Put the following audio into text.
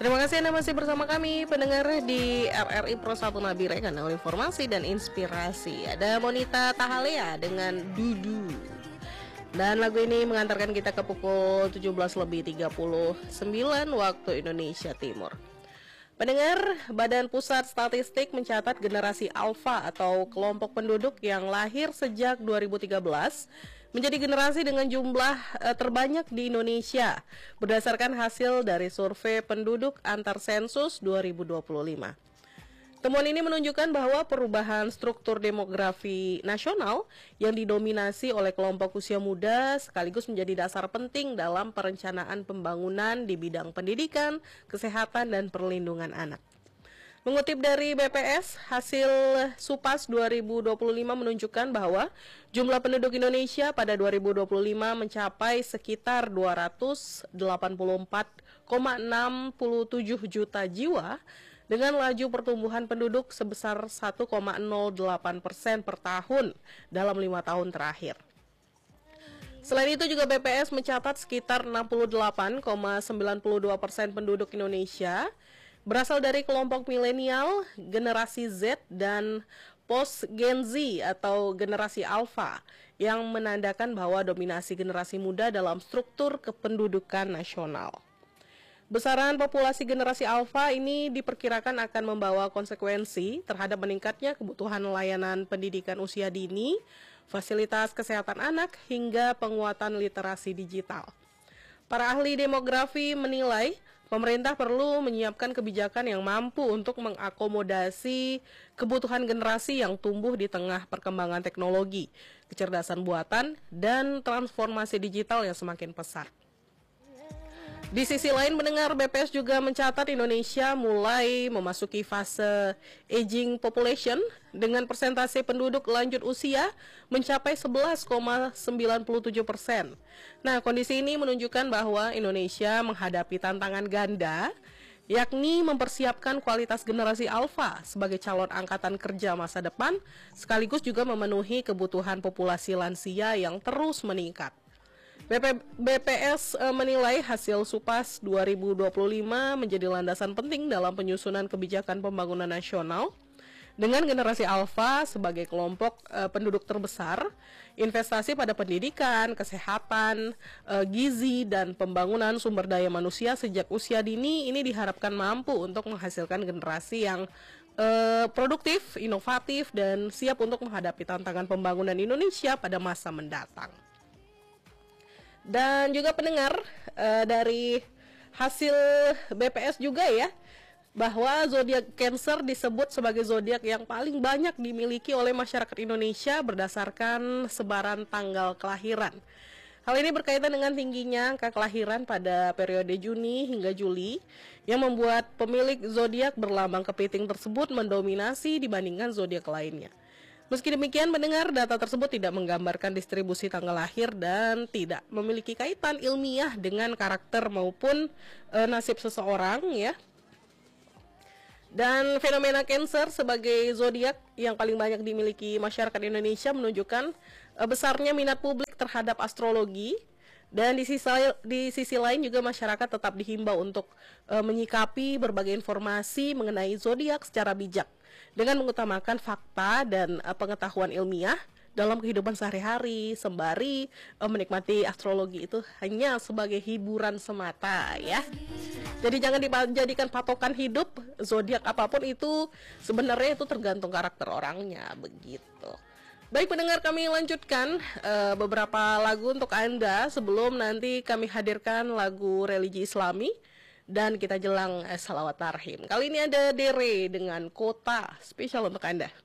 Terima kasih Anda masih bersama kami pendengar di RRI Pro 1 Nabire, kanal informasi dan inspirasi. Ada Monita Tahalea dengan Dudu. Dan lagu ini mengantarkan kita ke pukul 17:39 waktu Indonesia Timur. Pendengar, Badan Pusat Statistik mencatat generasi Alpha atau kelompok penduduk yang lahir sejak 2013 menjadi generasi dengan jumlah terbanyak di Indonesia berdasarkan hasil dari survei penduduk antar sensus 2025. Temuan ini menunjukkan bahwa perubahan struktur demografi nasional yang didominasi oleh kelompok usia muda sekaligus menjadi dasar penting dalam perencanaan pembangunan di bidang pendidikan, kesehatan, dan perlindungan anak. Mengutip dari BPS, hasil SUPAS 2025 menunjukkan bahwa jumlah penduduk Indonesia pada 2025 mencapai sekitar 284,67 juta jiwa dengan laju pertumbuhan penduduk sebesar 1,08% per tahun dalam 5 tahun terakhir. Selain itu juga BPS mencatat sekitar 68,92% penduduk Indonesia berasal dari kelompok milenial, generasi Z, dan post Gen Z atau generasi Alpha yang menandakan bahwa dominasi generasi muda dalam struktur kependudukan nasional. Besaran populasi generasi Alpha ini diperkirakan akan membawa konsekuensi terhadap meningkatnya kebutuhan layanan pendidikan usia dini, fasilitas kesehatan anak, hingga penguatan literasi digital. Para ahli demografi menilai pemerintah perlu menyiapkan kebijakan yang mampu untuk mengakomodasi kebutuhan generasi yang tumbuh di tengah perkembangan teknologi, kecerdasan buatan, dan transformasi digital yang semakin pesat. Di sisi lain, mendengar BPS juga mencatat Indonesia mulai memasuki fase aging population dengan persentase penduduk lanjut usia mencapai 11,97%. Nah, kondisi ini menunjukkan bahwa Indonesia menghadapi tantangan ganda, yakni mempersiapkan kualitas generasi Alpha sebagai calon angkatan kerja masa depan, sekaligus juga memenuhi kebutuhan populasi lansia yang terus meningkat. BPS menilai hasil SUPAS 2025 menjadi landasan penting dalam penyusunan kebijakan pembangunan nasional dengan generasi Alpha sebagai kelompok penduduk terbesar. Investasi pada pendidikan, kesehatan, gizi, dan pembangunan sumber daya manusia sejak usia dini ini diharapkan mampu untuk menghasilkan generasi yang produktif, inovatif, dan siap untuk menghadapi tantangan pembangunan Indonesia pada masa mendatang. Dan juga pendengar, dari hasil BPS juga ya, bahwa zodiak Cancer disebut sebagai zodiak yang paling banyak dimiliki oleh masyarakat Indonesia berdasarkan sebaran tanggal kelahiran. Hal ini berkaitan dengan tingginya angka kelahiran pada periode Juni hingga Juli yang membuat pemilik zodiak berlambang kepiting tersebut mendominasi dibandingkan zodiak lainnya. Meski demikian, mendengar data tersebut tidak menggambarkan distribusi tanggal lahir dan tidak memiliki kaitan ilmiah dengan karakter maupun nasib seseorang ya. Dan fenomena Cancer sebagai zodiak yang paling banyak dimiliki masyarakat Indonesia menunjukkan besarnya minat publik terhadap astrologi. Dan di sisi lain juga masyarakat tetap dihimbau untuk menyikapi berbagai informasi mengenai zodiak secara bijak dengan mengutamakan fakta dan pengetahuan ilmiah dalam kehidupan sehari-hari, sembari menikmati astrologi itu hanya sebagai hiburan semata ya. Jadi jangan dijadikan patokan hidup. Zodiak apapun itu sebenarnya itu tergantung karakter orangnya, begitu. Baik pendengar, kami lanjutkan beberapa lagu untuk Anda sebelum nanti kami hadirkan lagu religi Islami dan kita jelang salawat tarhim. Kali ini ada Dere dengan Kota, spesial untuk Anda.